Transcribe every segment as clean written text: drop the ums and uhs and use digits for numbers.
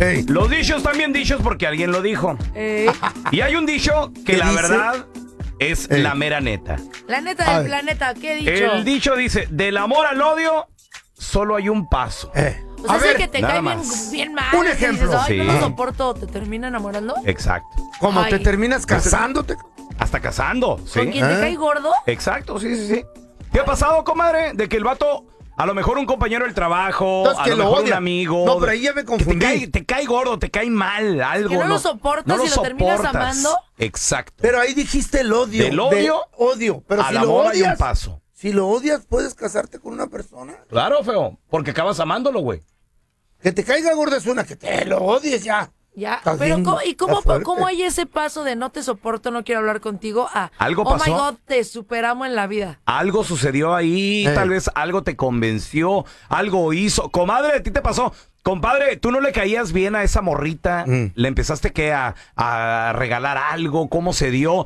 Ey. Los dichos también dichos porque alguien lo dijo. Y hay un dicho que la verdad es la mera neta. La neta del planeta, ¿qué dicho? El dicho dice, del amor al odio, solo hay un paso. O sea, A ver, que te nada cae más. bien mal. Un ejemplo. Dices, ay, Sí. no lo soporto, ¿te termina enamorando? Exacto. ¿Cómo Ay. te terminas casándote? Hasta casando, ¿sí? ¿Con quién te cae gordo? Exacto, sí. ¿Qué ha pasado, comadre? De que el vato, a lo mejor un compañero del trabajo, No, es a que lo lo mejor un odia. amigo. No, pero ahí ya me confundí. Que te cae gordo, te cae mal, algo. Que no lo soportas y lo terminas amando. Exacto. Pero ahí dijiste el odio. Del odio odio. Pero al si lo amor hay un odias, paso. si lo odias, puedes casarte con una persona. Claro, feo, porque acabas amándolo, güey. Que te caiga gordo es una, que te lo odies ya. Ya, Estás pero bien, ¿y cómo, está fuerte. cómo hay ese paso de no te soporto, no quiero hablar contigo a ¿Algo oh pasó? my God, te superamo en la vida? Algo sucedió ahí, tal vez algo te convenció, algo hizo. Comadre, ¿a ti te pasó? Compadre, ¿tú no le caías bien a esa morrita? ¿Le empezaste a regalar algo? ¿Cómo se dio?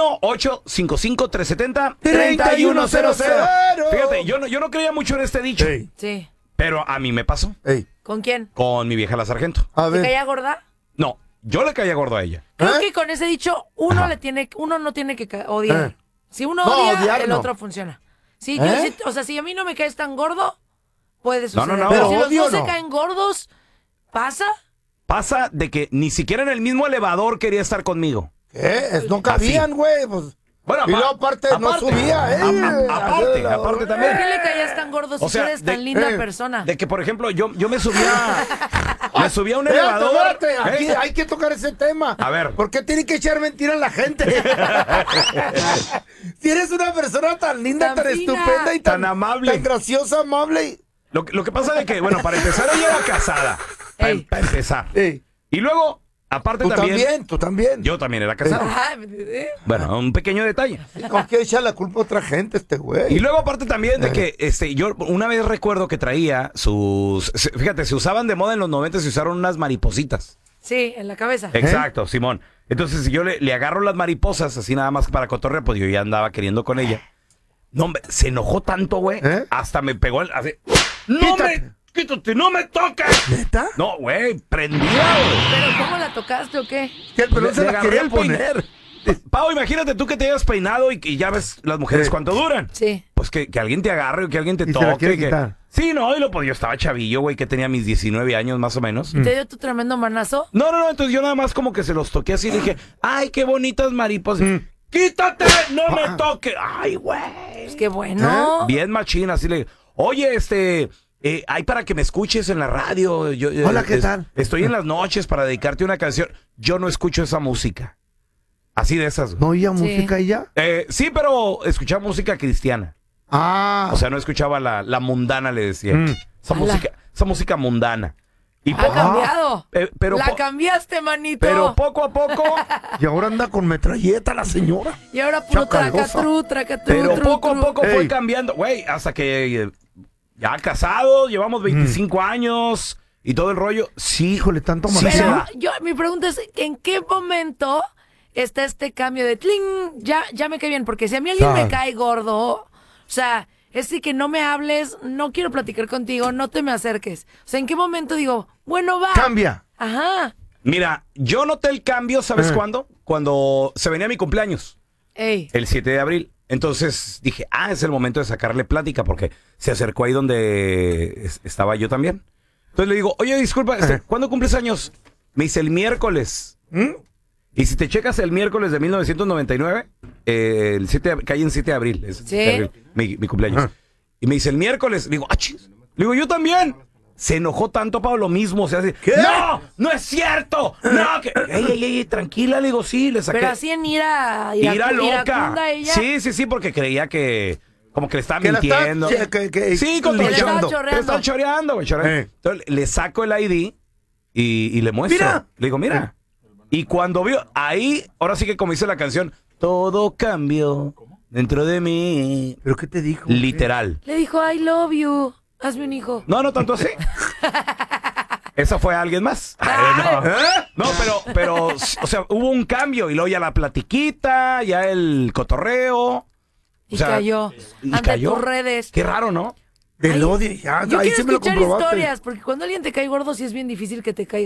1-855-370-3100. Fíjate, yo no creía mucho en este dicho, Ey, Sí. pero a mí me pasó ey. ¿Con quién? con mi vieja la sargento. A ¿Te ver. caía gorda? No, yo le caía gordo a ella. Creo que con ese dicho uno no tiene que odiar. Si uno No, odia, odiar el no. otro funciona. Sí, o sea, si a mí no me caes tan gordo, puede No, suceder. no, Pero pero si los odio dos se no. caen gordos, ¿pasa? Pasa de que ni siquiera en el mismo elevador quería estar conmigo. ¿Qué? No cabían, güey. Pues. Bueno, Y luego aparte no subía, aparte ¿Por también. qué le caías tan gordo si O sea, tú eres tan linda persona? De que, por ejemplo, yo me subía a un elevador. Espérate, aquí hay que tocar ese tema. A ver. ¿Por qué tiene que echar mentira a la gente? Si eres una persona tan linda, Tan tan fina. estupenda y Tan amable. tan graciosa, amable. Lo que pasa es que, bueno, para empezar, ella era casada. Para Ey. empezar. Ey, Y luego, aparte tú también, también, tú también. yo también era casado. Ah, Bueno, un pequeño detalle. ¿Con qué echa la culpa a otra gente este güey? Y luego aparte también de que yo una vez recuerdo que traía fíjate, se usaban de moda en los 90, se usaron unas maripositas. Sí, en la cabeza. Exacto, Simón. Entonces, si yo le agarro las mariposas así nada más para cotorrear, pues yo ya andaba queriendo con ella. No, hombre, se enojó tanto, güey. Hasta me pegó así. ¡Quítate, no me toques! ¿Neta? No, güey, prendía, güey. ¿Pero cómo la tocaste o qué? Que el pelón se Le la agarré quería el peine. poner. Pau, imagínate tú que te hayas peinado y ya ves las mujeres Sí. cuánto duran. Sí. Pues que alguien te agarre o que alguien te Y se la toque. quiere quitar. Sí, no, pues yo estaba chavillo, güey, que tenía mis 19 años más o menos. ¿Te dio tu tremendo manazo? No, entonces yo nada más como que se los toqué así y le dije, ay, qué bonitas mariposas. ¡Quítate! ¡No me toques! ¡Ay, güey! Pues qué bueno. Bien machina, así le dije, oye, hay para que me escuches en la radio. Hola, ¿qué tal? Estoy en las noches para dedicarte una canción. Yo no escucho esa música. Así de esas. güey. ¿No oía música y ya? Sí, Oh. pero escuchaba música cristiana. Ah. O sea, no escuchaba la mundana, le decía. Esa música mundana. Y Ha cambiado. pero La cambiaste, manito. pero poco a poco, Y ahora anda con metralleta la señora. Y ahora puro Chacalosa. tracatru. pero poco a poco fue Ey. cambiando. Güey, hasta que ya casados, llevamos 25 años y todo el rollo. Sí, Híjole, tanto Sí, machismo. se Pero da. mi pregunta es, ¿en qué momento está este cambio de tling? Ya me cae bien, porque si a mí alguien me cae gordo, o sea, es de que no me hables, no quiero platicar contigo, no te me acerques. O sea, ¿en qué momento digo, bueno, va? Cambia. Ajá. Mira, yo noté el cambio, ¿sabes cuándo? Cuando se venía mi cumpleaños, Ey. el 7 de abril. Entonces dije, es el momento de sacarle plática porque se acercó ahí donde estaba yo también. Entonces le digo, oye, disculpa, ¿cuándo cumples años? Me dice, el miércoles. Y si te checas el miércoles de 1999, cae en 7 de abril. Es 7 de abril, mi cumpleaños. Y me dice, el miércoles. Le digo, chis. Le digo, yo también. Se enojó tanto, Pablo, lo mismo. O sea, ¿Qué? ¡No! ¡No es cierto! ¡No! Ey, tranquila, le digo, sí, le saqué. Pero así en ira loca. iracunda ella. Sí, porque creía que como que le estaba Que la está- mintiendo. sí, con le estaba linchando. chorreando. le estaba choreando, güey, Entonces le saco el ID y le muestro. Mira. Le digo, mira. Y cuando vio, ahí, ahora sí que como dice la canción, todo cambió dentro de mí. ¿Pero qué te dijo? Literal. Le dijo, I love you. Hazme un hijo. No tanto así. Esa fue alguien más. No, pero, o sea, hubo un cambio y luego ya la platiquita, ya el cotorreo. Y o sea, cayó. y Ante cayó. tus redes. Qué raro, ¿no? Del odio, ya. Yo Ahí quiero sí me lo escuchar comprobaste. historias, porque cuando alguien te cae gordo sí es bien difícil que te caiga